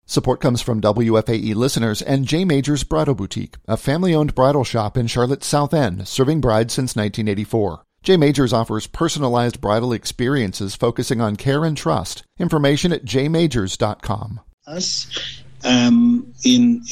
Support comes from WFAE listeners and J. Majors Bridal Boutique, a family-owned bridal shop in Charlotte's South End, serving brides since 1984. J. Majors offers personalized bridal experiences focusing on care and trust. Information at jmajors.com. Us in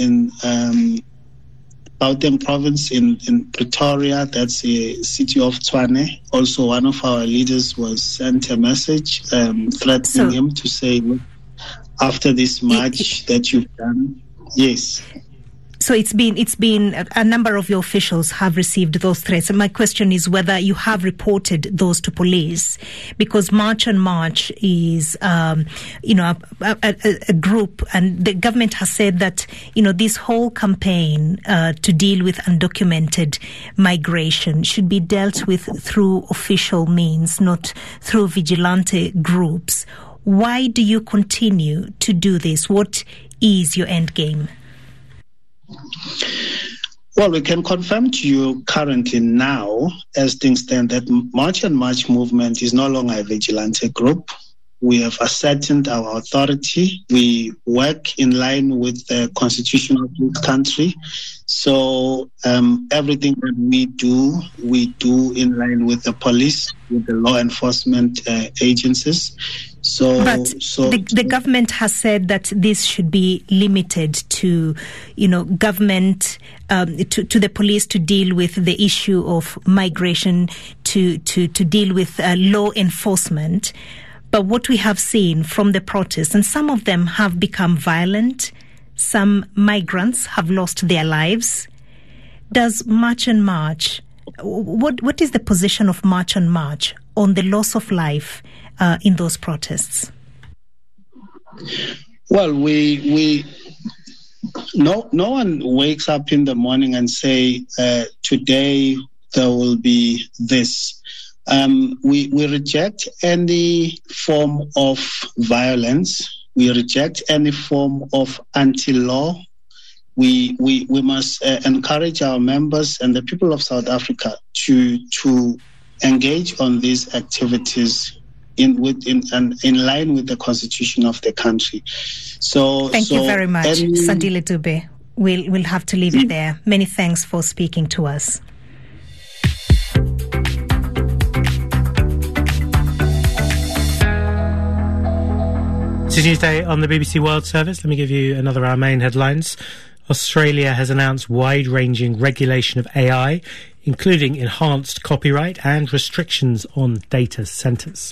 Gauteng province in Pretoria, that's the city of Tshwane. Also, one of our leaders was sent a message threatening him to say, after this march that you've done, yes. So it's been a number of your officials have received those threats. And my question is whether you have reported those to police, because March on March is, a group, and the government has said that, this whole campaign to deal with undocumented migration should be dealt with through official means, not through vigilante groups. Why do you continue to do this? What is your end game? Well, we can confirm to you currently now, as things stand, that March on March movement is no longer a vigilante group. We have ascertained our authority. We work in line with the constitution of this country. So everything that we do in line with the police, with the law enforcement agencies. The government has said that this should be limited to, government, to the police to deal with the issue of migration, to deal with law enforcement. But what we have seen from the protests, and some of them have become violent, some migrants have lost their lives. Does March on March, what is the position of March on March on the loss of life in those protests? Well, no one wakes up in the morning and say, today there will be this. We reject any form of violence. We reject any form of anti-law. We must encourage our members and the people of South Africa to engage on these activities in line with the constitution of the country. Thank you very much, Sandile Dube. We'll have to leave it there. Many thanks for speaking to us. Tuesday on the BBC World Service. Let me give you another of our main headlines. Australia has announced wide-ranging regulation of AI, including enhanced copyright and restrictions on data centres.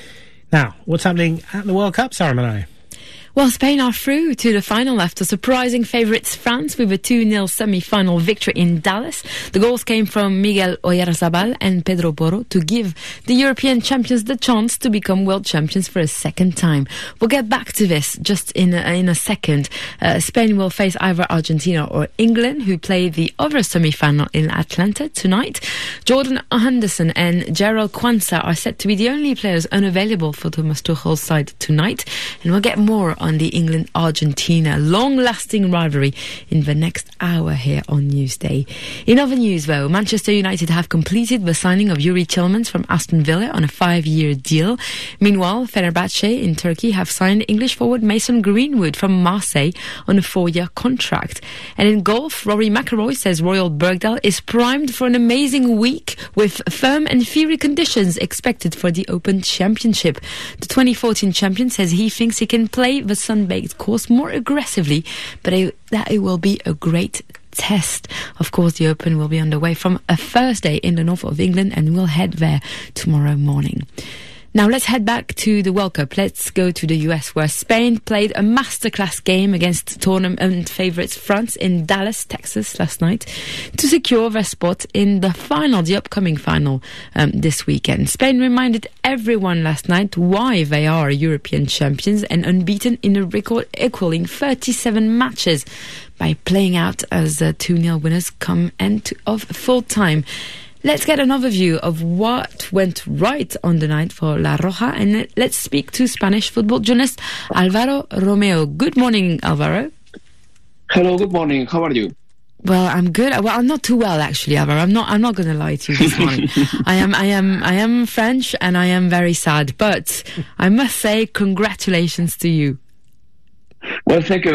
Now, what's happening at the World Cup, Sarah Manai? Well, Spain are through to the final after surprising favourites France with a 2-0 semi-final victory in Dallas. The goals came from Miguel Oyarzabal and Pedro Porro to give the European champions the chance to become world champions for a second time. We'll get back to this just in a second. Spain will face either Argentina or England, who play the other semi-final in Atlanta tonight. Jordan Henderson and Gerald Kwanzaa are set to be the only players unavailable for Thomas Tuchel's side tonight, and we'll get more on the England-Argentina long-lasting rivalry in the next hour here on Newsday. In other news, though, Manchester United have completed the signing of Yuri Tillmans from Aston Villa on a 5-year deal. Meanwhile, Fenerbahce in Turkey have signed English forward Mason Greenwood from Marseille on a 4-year contract. And in golf, Rory McIlroy says Royal Birkdale is primed for an amazing week with firm and fiery conditions expected for the Open Championship. The 2014 champion says he thinks he can play the sun-baked course more aggressively, but that it will be a great test. Of course, the Open will be underway from a Thursday in the north of England, and we'll head there tomorrow morning. Now let's head back to the World Cup. Let's go to the US, where Spain played a masterclass game against tournament favourites France in Dallas, Texas last night to secure their spot in the upcoming final this weekend. Spain reminded everyone last night why they are European champions and unbeaten in a record equaling 37 matches by playing out as 2-0 winners come end of full time. Let's get an overview of what went right on the night for La Roja, and let's speak to Spanish football journalist Alvaro Romeo. Good morning, Alvaro. Hello, good morning. How are you? Well, I'm good. Well, I'm not too well, actually, Alvaro. I'm not going to lie to you this morning. I am French, and I am very sad. But I must say, congratulations to you. Well, thank you